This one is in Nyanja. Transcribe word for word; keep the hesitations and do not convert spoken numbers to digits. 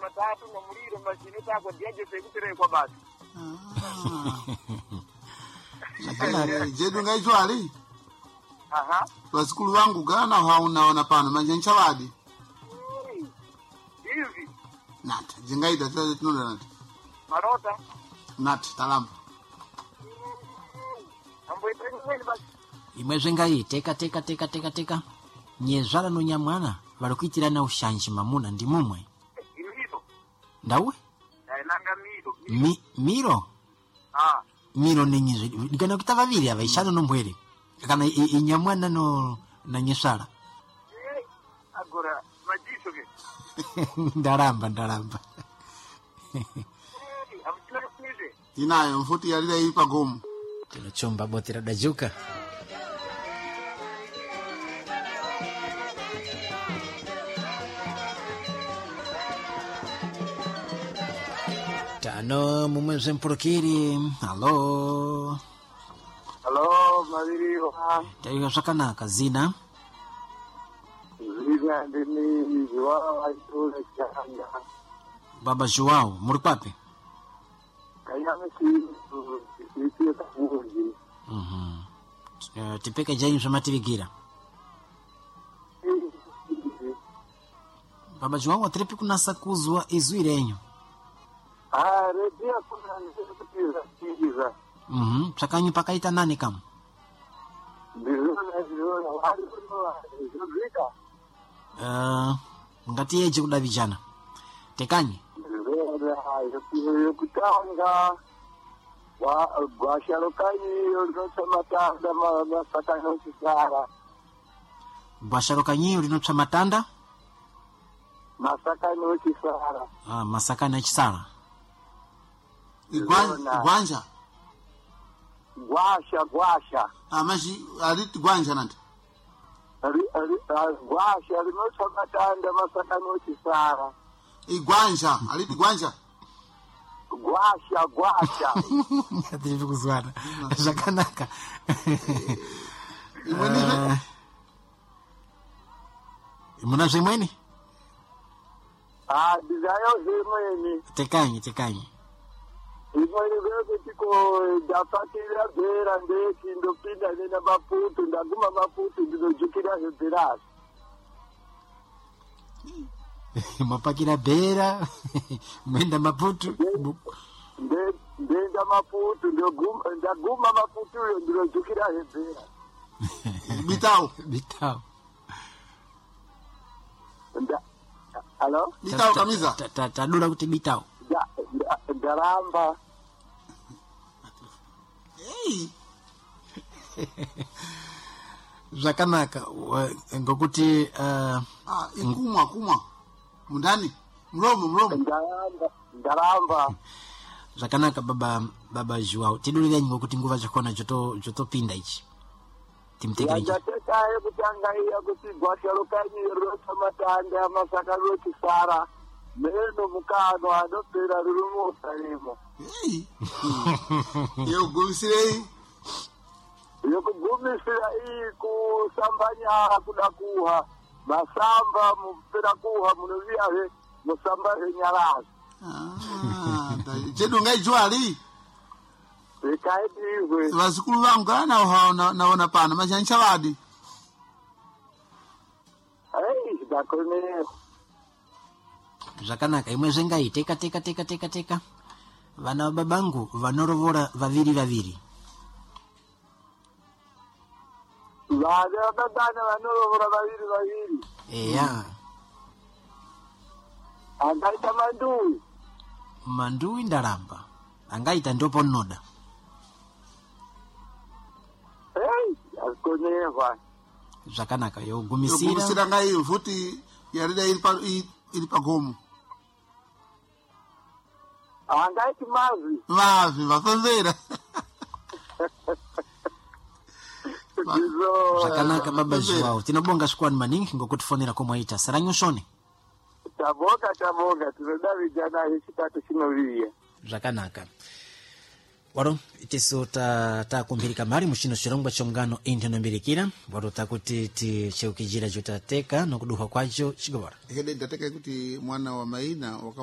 matatu na muliro mashine tako ndiaje sekutire kwa basi. Ah. Jedu ngaitwali? Aha. Wasikulu wangu gana haunaona pano manje nchawadi. Hivi. Nata, jingaita tete tunonda nata. Marota. Nata, talamba. Ambo itengeni basi. Imwe ngai teka teka teka teka teka. Nyezala no nyamwana balokwitirana ushanji mamuna ndi mumwe. Miro. Ndawe? Nanga miro. Mi miro. Ah. Miro nenyizo dikana kutava vile abaishano nombwere. Kana inyamwana no na nyesala. Eh, agora majiso ke. Ndaramba ndaramba. Amtwele kwize. Inayo mfuti yalile ipa gomu. Tunachomba botira dajuka. Tano mumweze mpurukiri. Hello. Hello, Madiriwa. Taiga sakana kazina. Zina ndini Joao aitule changa. Baba Joao, muri papi? Kayame si si tafuji. Mhm. Uh, tipeka James Mativigira. Baba Joao atripi kuna sakuzwa izwirenyo. Ah, redia kuna nikupiza kijiza. Mhm. Sakanyu pakaita nani kama? Bizona bizona wali kuna zika. Uh, ngati yeje kuda vijana. Tekanyi. Bizona kutanga wa gwasharokanyi yonotamatanda masakano kisara. Bwasharokanyi ulinotsa matanda? Masakano kisara. Ah, masakana chisara. Igwanja, igwanja. Gwasha gwasha. Amashi aliti gwanja nanta. Ari ari gwasha rinotamatanda masakano kisara. Igwanja, aliti gwanja. Gwasha gwasha. Ativi kuzwana. Zakanaka. Imweni. Imuna zemweni? Ah, dizayo zemweni. Tekanyi, tekanyi. Imweni veze tiko ndafatira bera ndeki ndopinda nena maputu ndaguma maputu ndinojukira heberasi. Mapakira bera mwenda maputu ndenda maputu ndaguma maputu yo ndinojukira hebera. Bitao. Bitao. Nda Hello? Bitao kamiza. Tadura kuti bitao. Ndaramba. Hey. Zakanaka ngokuti uh, ah ikumwa kumwa mundani mlomo mlomo ndaramba ndaramba Zakanaka baba baba Joao tidulira ngokuti nguva chakona joto joto pinda ichi timtekere ichi yatekaye kutanga iya kuti gwasharokanyi rota matanda masaka roti sara meno mukano adopera rurumo salimo. Hey. Yo gumisire yokugumisira iyi kusambanya kudakuha masamba mupera kuha munoviahe musamba henyarazi. Ah, jedu ngaijwali. Ekaidizwe. Wasikulu wangu kana haona naona pana machancha wadi. Hey, dakone. Zakanaka imwe zengai teka teka teka teka teka. Vana babangu vanorovora vaviri vaviri. Vale babana vanorovora vaviri vaviri. Eya. Angaita mandui. Mandui ndaramba. Angaita ndopo noda. Hey, akoneva. Zakanaka yo Yo gumisira. gumisira ngai mfuti yarida ilipa ilipa gomu. Angaiti mazi. Vavi vafembera. Zakanaka baba Joao tinobonga squad maningi ngokutifonera komwaita saranyo shone. Taboga taboga tunoda vijana hishikatu chinovia. Zakanaka. Waro itiso ta ta kumbirika mari mushino shirongwa chomgano inteno mbirikira waro takuti ti cheukijira jutateka nokuduha kwacho chigobara. Hede ndateka kuti mwana wa maina